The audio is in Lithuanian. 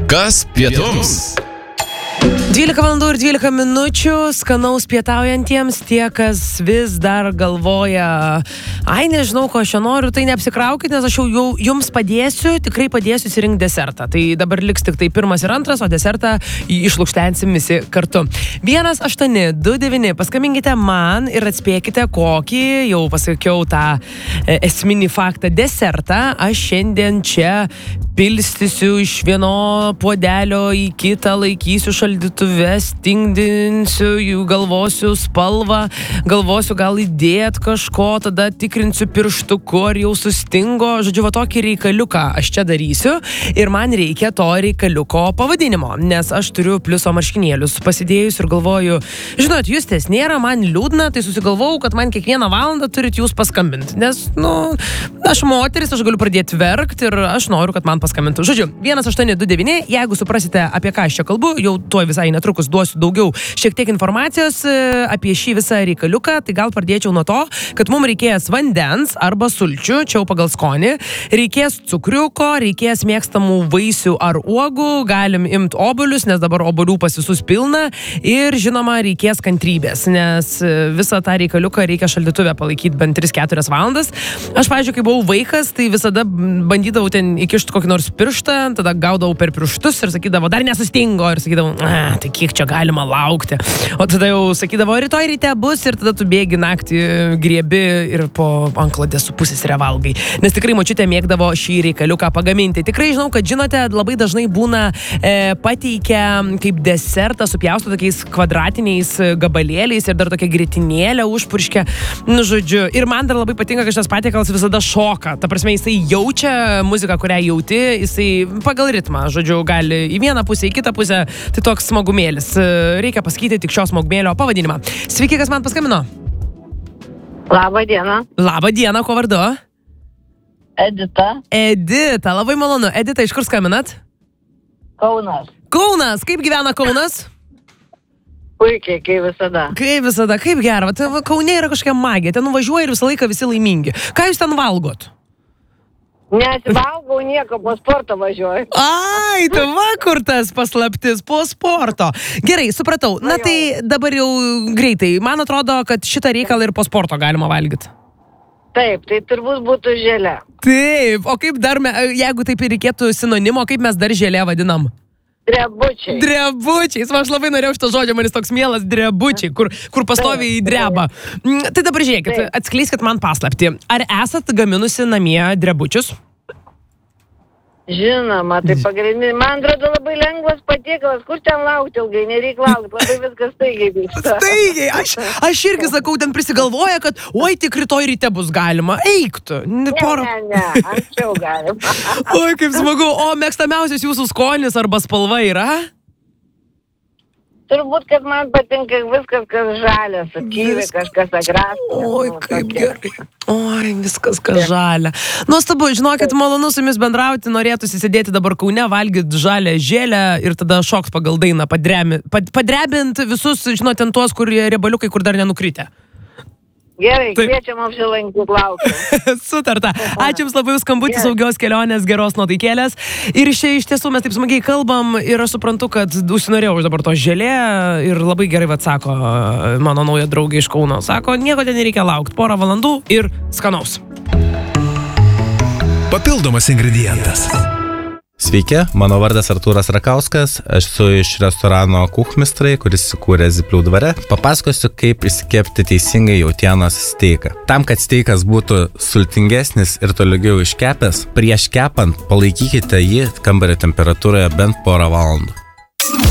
Kas pietums? 12 valandų ir 12 minučių skanaus pietaujantiems, tie, kas vis dar galvoja, nežinau, ko aš čia noriu, tai neapsikraukit, nes aš jau jums padėsiu, tikrai padėsiu įsirinkti desertą. Tai dabar liks tik tai pirmas ir antras, o desertą išlukštensim visi kartu. 1-8-2-9, paskambinkite man ir atspėkite, kokį, jau pasakiau tą esminį faktą, desertą aš šiandien čia pilstysiu iš vieno puodelio į kitą, laikysiu šaldytuve, stingdinsiu, jų galvosiu spalvą, galvosiu gal įdėt kažko, tada tikrinsiu pirštuku, ar jau sustingo, žodžiu, va tokį reikaliuką aš čia darysiu ir man reikia to reikaliuko pavadinimo, nes aš turiu pliuso marškinėlius pasidėjus ir galvoju, žinot, Justės nėra, man liūdna, tai susigalvojau, kad man kiekvieną valandą turit jūs paskambinti, nes, aš moteris, aš galiu pradėti verkti ir aš noriu, kad man paskambintų. Žodžiu, 1-8-2-9, jeigu suprasite, apie ką aš čia kalbu, jau tuoj visai netrukus duosiu daugiau šiek tiek informacijos apie šį visą reikaliuką, tai gal pradėčiau nuo to, kad mums reikės vandens arba sulčių, čia jau pagal skonį, reikės cukriuko, reikės mėgstamų vaisių ar uogų, galim imti obuolius, nes dabar obuolių pas visus pilna ir žinoma reikės kantrybės, nes visą tą reikaliuką reikia šaldytuve palaikyti bent 3-4 valandas. Aš, pavyzdžiui, kai buvau vaikas, tai visada bandydavau ten įkišti kokį nors pirštą, tada gaudavau per pirštus ir sakydavo, dar nesustingo ir sakydavau, tai kiek čia galima laukti. O tada jau sakydavo, rytoj ryte bus ir tada tu bėgi naktį, griebi ir po antklodės su pusės revalgai. Nes tikrai močiutė mėgdavo šį reikaliuką pagaminti. Tikrai žinau, kad žinote, labai dažnai būna pateikia kaip desertą supjausto tokiais kvadratiniais gabalėliais ir dar tokia grietinėlė užpurškia. Žodžiu, ir man dar labai patinka, kad šitas patiekalas visada šoka. Ta prasme, jisai jaučia muziką, kurią jauti, jisai pagal ritmą, žodžiu, gali į vieną pusę, į kitą pusę, tai toks smagumėlis. Reikia pasakyti tik šio smagumėlio pavadinimą. Sveiki, kas man paskambino? Labą dieną. Labą dieną, ko vardu? Edita. Edita, labai malonu. Edita, iš kur skambinat? Kaunas. Kaunas, kaip gyvena Kaunas? Puikiai, kaip visada. Kaip visada, kaip gera. Kaune yra kažkokia magija, ten nuvažiuoja ir visą laiką visi laimingi. Ką jūs ten valgot? Nesivalgau nieko, po sporto važiuoju. Tai va kur tas paslaptis, po sporto. Gerai, supratau. Na tai dabar jau greitai. Man atrodo, kad šitą reikalą ir po sporto galima valgyti. Taip, tai turbūt būtų želė. Taip, o kaip dar, jeigu taip ir reikėtų sinonimo, kaip mes dar želė vadinam? Drebučiai. Drebučiais, aš labai norėjau šitą žodžią, man jis toks mielas, drebučiai, kur pastoviai dreba. Tai dabar žiūrėkit, atskleiskit man paslaptį. Ar esat gaminusi namie drebučius? Žinoma, tai pagrindinė. Man atrodo labai lengvas patiekalas, kur ten laukti ilgai, nereik laukti, labai viskas staigiai vyksta. Staigiai, aš irgi sakau, ten prisigalvoja, kad tik rytoj ryte bus galima, eik tu. Ne, anksčiau galima. Oi, kaip smagu, o mėgstamiausias jūsų skonis arba spalva yra? Turbūt, kad man patinka viskas, kas žalia, sakyvi, kažkas agrastas. Oi, kaip gerai. Oi, viskas, kas žalia. Nuostabu, žinokit, malonu su jumis bendrauti, norėtųsi sėdėti dabar Kaune, valgyti žalę žėlę ir tada šoks pagal dainą, padrebint visus, žinot, ten tuos, kur riebaliukai, kur dar nenukritę. Gerai, kviečiam apsilankyti, laukiam. Sutarta. Ačiū Jums labai už skambutį, saugios kelionės, geros nuotaikėlės. Ir iš tiesų mes taip smagiai kalbam ir aš suprantu, kad užsinorėjau dabar to želė ir labai gerai atsako mano nauja draugė iš Kauno. Sako, nieko ten nereikia laukti, porą valandų ir skanaus. Papildomas ingredientas. Sveiki, mano vardas Artūras Rakauskas, aš esu iš restorano Kuchmistrai, kuris įsikūrė Zyplių dvare. Papasakosiu, kaip išsikepti teisingai jautienos steiką. Tam, kad steikas būtų sultingesnis ir tolygiau iškepęs, prieš kepant palaikykite jį kambario temperatūroje bent porą valandų.